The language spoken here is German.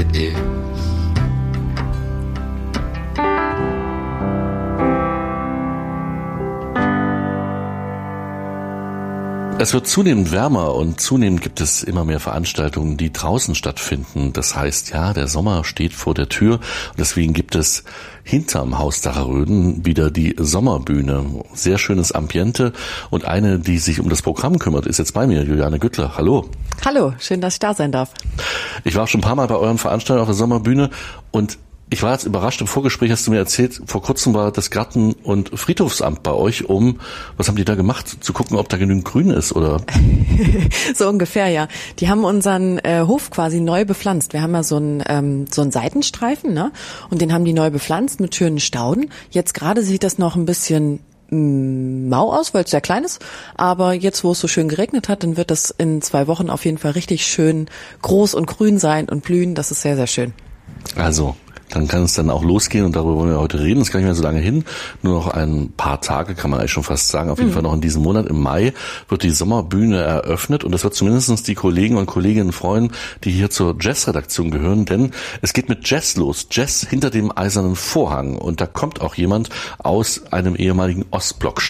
Es wird zunehmend wärmer und zunehmend gibt es immer mehr Veranstaltungen, die draußen stattfinden. Das heißt, ja, der Sommer steht vor der Tür und deswegen gibt es hinterm Haus Dackeröden wieder die Sommerbühne. Sehr schönes Ambiente und eine, die sich um das Programm kümmert, ist jetzt bei mir, Juliane Güttler. Hallo. Hallo, schön, dass ich da sein darf. Ich war schon ein paar Mal bei euren Veranstaltungen auf der Sommerbühne und ich war jetzt überrascht, im Vorgespräch hast du mir erzählt, vor kurzem war das Garten- und Friedhofsamt bei euch, was haben die da gemacht? Zu gucken, ob da genügend Grün ist, oder? So ungefähr, ja. Die haben unseren Hof quasi neu bepflanzt. Wir haben ja so einen Seitenstreifen, ne? Und den haben die neu bepflanzt mit schönen Stauden. Jetzt gerade sieht das noch ein bisschen mau aus, weil es sehr klein ist. Aber jetzt, wo es so schön geregnet hat, dann wird das in 2 Wochen auf jeden Fall richtig schön groß und grün sein und blühen. Das ist sehr, sehr schön. Also, dann kann es dann auch losgehen und darüber wollen wir heute reden. Das ist gar nicht mehr so lange hin. Nur noch ein paar Tage, kann man eigentlich schon fast sagen. Auf jeden Fall noch in diesem Monat, im Mai, wird die Sommerbühne eröffnet. Und das wird zumindest die Kollegen und Kolleginnen freuen, die hier zur Jazz-Redaktion gehören. Denn es geht mit Jazz los. Jazz hinter dem eisernen Vorhang. Und da kommt auch jemand aus einem ehemaligen Ostblock-Staat.